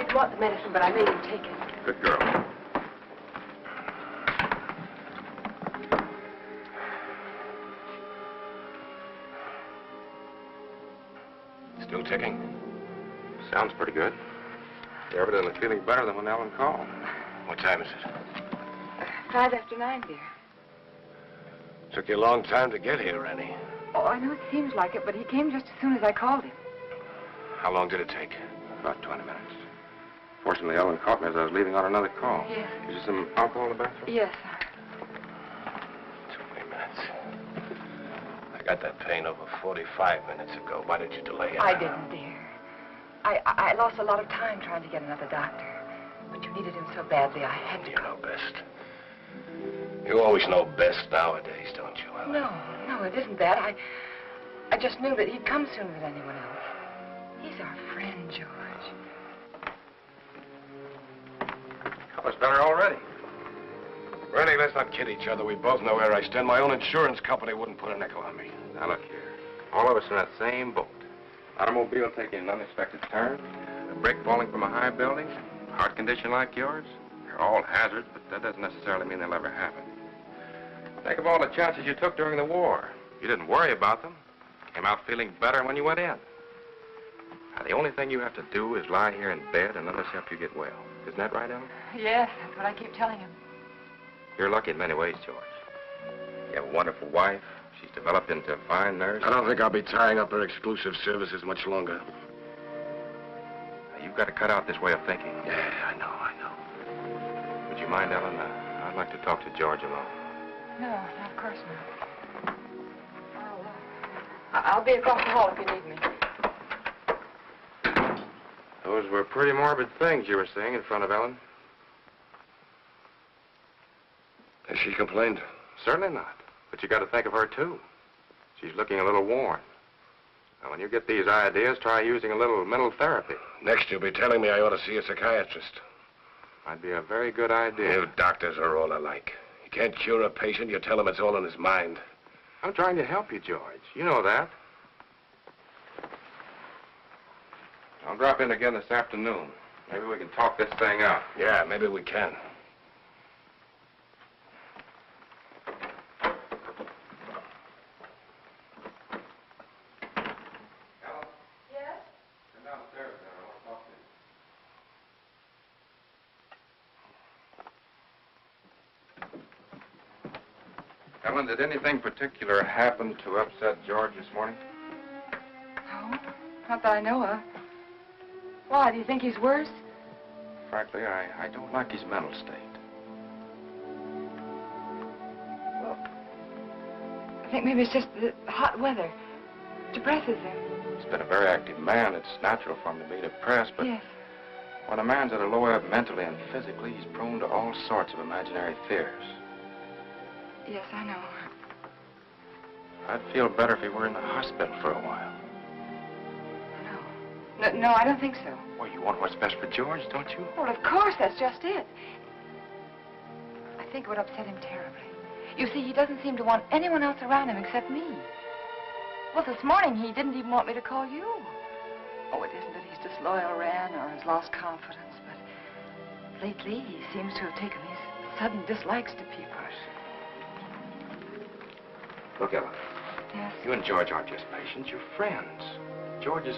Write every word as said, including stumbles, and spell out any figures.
didn't want the medicine, but I made him take it. Good girl. Still ticking? Sounds pretty good. You're evidently feeling better than when Ellen called. What time is it? Five after nine, dear. Took you a long time to get here, Rennie. Oh, I know it seems like it, but he came just as soon as I called him. How long did it take? About twenty minutes. Fortunately, Ellen caught me as I was leaving on another call. Yes. Is there some alcohol in the bathroom? Yes, sir. twenty minutes. I got that pain over forty-five minutes ago. Why did you delay it? I didn't, dear. I, I I lost a lot of time trying to get another doctor. But you needed him so badly, I had to. You know best. You always know best nowadays, don't you, Ellen? No, no, it isn't that. I I just knew that he'd come sooner than anyone else. He's our friend, George. It's better already. Rennie, let's not kid each other. We both know where I stand. My own insurance company wouldn't put a nickel on me. Now, look here. All of us in that same boat. Automobile taking an unexpected turn, a brick falling from a high building, heart condition like yours. They're all hazards, but that doesn't necessarily mean they'll ever happen. Think of all the chances you took during the war. You didn't worry about them. Came out feeling better when you went in. Now, the only thing you have to do is lie here in bed and let us help you get well. Isn't that right, Ellen? Yes, that's what I keep telling him. You're lucky in many ways, George. You have a wonderful wife. She's developed into a fine nurse. I don't think I'll be tying up her exclusive services much longer. Now, you've got to cut out this way of thinking. Yeah, I know, I know. Would you mind, Ellen? Uh, I'd like to talk to George alone. No, no, of course not. I'll, uh, I- I'll be across the hall if you need me. Those were pretty morbid things you were saying in front of Ellen. Has she complained? Certainly not. But you got to think of her, too. She's looking a little worn. Now, when you get these ideas, try using a little mental therapy. Next, you'll be telling me I ought to see a psychiatrist. Might be a very good idea. You doctors are all alike. You can't cure a patient, you tell him it's all in his mind. I'm trying to help you, George. You know that. I'll drop in again this afternoon. Maybe we can talk this thing out. Yeah, maybe we can. Ellen? Yes? Come downstairs there. I want to talk to you. Ellen, did anything particular happen to upset George this morning? No, not that I know of. Why, do you think he's worse? Frankly, I, I don't like his mental state. Well, I think maybe it's just the hot weather. Depresses him. He's been a very active man. It's natural for him to be depressed, but Yes. when a man's at a low ebb mentally and physically, he's prone to all sorts of imaginary fears. Yes, I know. I'd feel better if he were in the hospital for a while. No, no, I don't think so. Well, you want what's best for George, don't you? Well, of course, that's just it. I think it would upset him terribly. You see, he doesn't seem to want anyone else around him except me. Well, this morning, he didn't even want me to call you. Oh, it isn't that he's disloyal, Ran, or has lost confidence, but lately, he seems to have taken these sudden dislikes to people. Look, Ellen. Yes? You and George aren't just patients, you're friends. George is